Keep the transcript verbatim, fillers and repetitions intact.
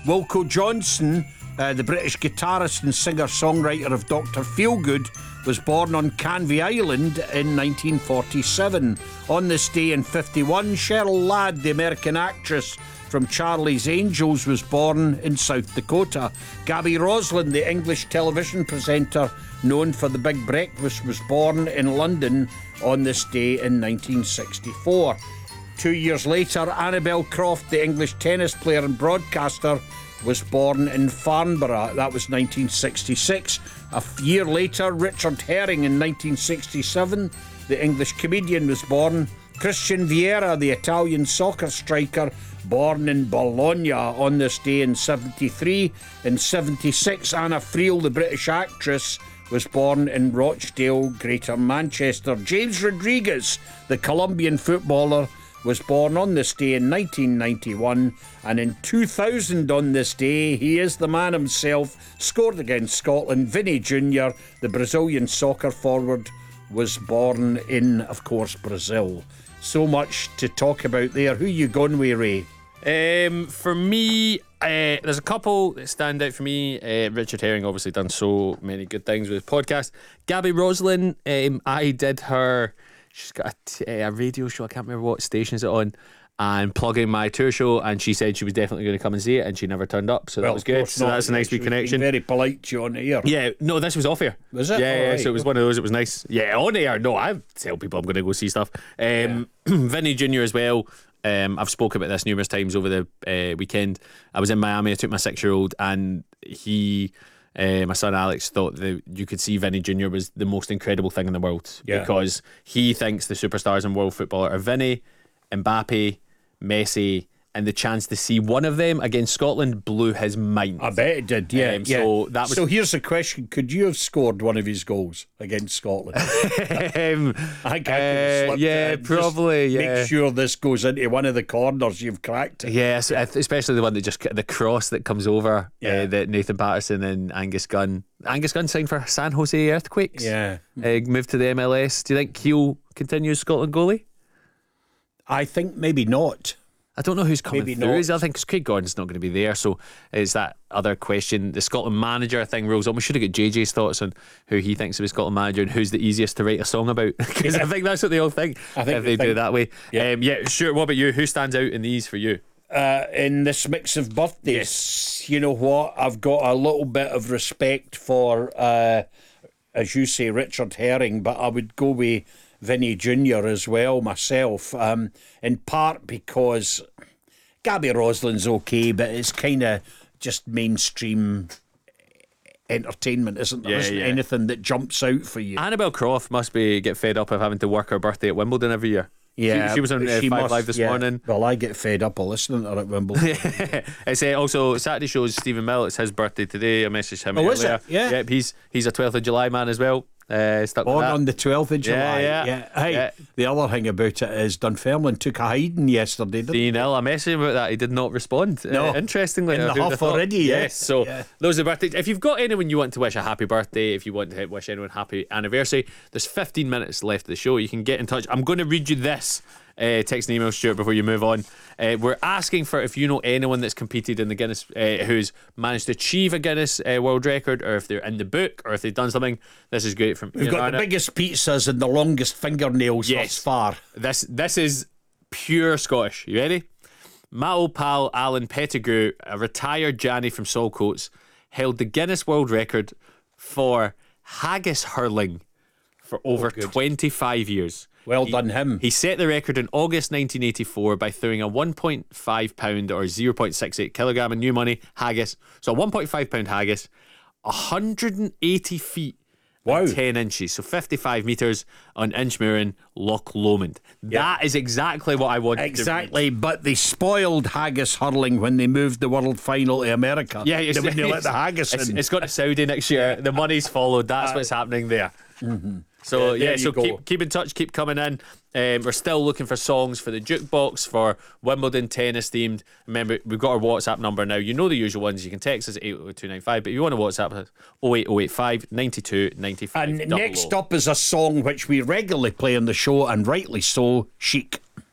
Wilko Johnson, uh, the British guitarist and singer-songwriter of Doctor Feelgood, was born on Canvey Island in nineteen forty-seven. On this day in fifty-one, Cheryl Ladd, the American actress from Charlie's Angels, was born in South Dakota. Gabby Roslin, the English television presenter known for The Big Breakfast, was born in London on this day in nineteen sixty-four. Two years later, Annabel Croft, the English tennis player and broadcaster, was born in Farnborough. That was nineteen sixty-six. A year later, Richard Herring in nineteen sixty-seven, the English comedian, was born. Christian Vieira, the Italian soccer striker, born in Bologna on this day in seventy-three. In seventy-six, Anna Friel, the British actress, was born in Rochdale, Greater Manchester. James Rodriguez, the Colombian footballer, was born on this day in nineteen ninety-one, and in two thousand on this day, he is the man himself, scored against Scotland. Vinny Junior, the Brazilian soccer forward, was born in, of course, Brazil. So much to talk about there. Who you going with, Ray? Um, for me, uh, there's a couple that stand out for me. Uh, Richard Herring obviously done so many good things with his podcast. Gabby Roslin, um, I did her... She's got a, t- a radio show, I can't remember what station is it on, and plugging my tour show, and she said she was definitely going to come and see it, and she never turned up, so well, that was good. So not. that's a nice wee connection. Very polite to you on the air. Yeah, no, this was off air. Was it? Yeah, yeah, right. So it was one of those. It was nice. Yeah, on air. No, I tell people I'm going to go see stuff. Um, yeah. Vinny Junior as well. Um, I've spoken about this numerous times over the uh, weekend. I was in Miami. I took my six-year-old, and he. Uh, my son Alex thought that you could see Vinny Junior was the most incredible thing in the world, yeah. because he thinks the superstars in world football are Vinny, Mbappe, Messi, and the chance to see one of them against Scotland blew his mind. I bet it did, yeah. Um, yeah. So that was. So here's the question: could you have scored one of his goals against Scotland? um, I think I could have uh, slipped yeah, it in. probably. Just yeah. Make sure this goes into one of the corners. You've cracked it. Yes, especially the one that just the cross that comes over. Yeah. Uh, that Nathan Patterson and Angus Gunn. Angus Gunn signed for San Jose Earthquakes. Yeah, uh, moved to the M L S. Do you think he'll continue as Scotland goalie? I think maybe not. I don't know who's coming Maybe through. not. I think Craig Gordon's not going to be there, so it's that other question. The Scotland manager thing rolls on. We should have got J J's thoughts on who he thinks of as Scotland manager and who's the easiest to write a song about, because yeah. I think that's what they all think. I think if they, they do it that way. Yeah. Um, yeah, sure. What about you? Who stands out in these for you? Uh, in this mix of birthdays, yes. You know what? I've got a little bit of respect for, uh, as you say, Richard Herring, but I would go with Vinny Junior as well myself, um, in part because Gabby Roslin's okay, but it's kind of just mainstream entertainment, isn't there? Yeah, Isn't yeah. anything that jumps out for you. Annabel Croft must be get fed up of having to work her birthday at Wimbledon every year. Yeah, she, she was on uh, she Five must, Live this yeah. morning. Well, I get fed up of listening to her at Wimbledon. It's uh, also Saturday shows Stephen Mill. It's his birthday today. I messaged him Oh, earlier. is it? Yeah. Yep, he's he's a twelfth of July man as well. Uh, stuck with Born that. on the twelfth of July. Yeah, yeah. Hey, Yeah. the other thing about it is Dunfermline took a hiding yesterday, didn't three nil. I messaged him about that. He did not respond. No. Uh, interestingly, In the who'd have huff thought? already, yeah. Yes. So Yeah. those are birthdays. If you've got anyone you want to wish a happy birthday, if you want to wish anyone happy anniversary, there's fifteen minutes left of the show. You can get in touch. I'm going to read you this. Uh, text and email, Stuart, before you move on. Uh, we're asking for if you know anyone that's competed in the Guinness, uh, who's managed to achieve a Guinness uh, world record, or if they're in the book, or if they've done something. This is great from. We've got Arnott. the biggest pizzas and the longest fingernails Yes. thus far. This this is pure Scottish. You ready? My old pal Alan Pettigrew, a retired Janny from Saltcoats, held the Guinness World Record for haggis hurling for over good. twenty-five years. Well He- done, him. He set the record in August nineteen eighty-four by throwing a one point five pound or zero point six eight kilogram in new money haggis. So a one point five pound haggis, one hundred eighty feet. Wow. ten inches, so fifty-five metres on Inchmurren, Loch Lomond. That is exactly what I wanted Exactly, but they spoiled haggis hurling when they moved the world final to America. to Yeah, they wouldn't let the haggis it's, in. it's got to Saudi next year. The money's followed. That's what's happening there. Mm-hmm. So Yeah, yeah, there so you go. keep keep in touch, keep coming in. Um, we're still looking for songs for the jukebox for Wimbledon tennis themed. Remember, we've got our WhatsApp number now. You know the usual ones. You can text us at eight oh two nine five, but if you want to WhatsApp us, oh eight oh eight five, nine two nine five. And next up is a song which we regularly play on the show, and rightly so, Chic.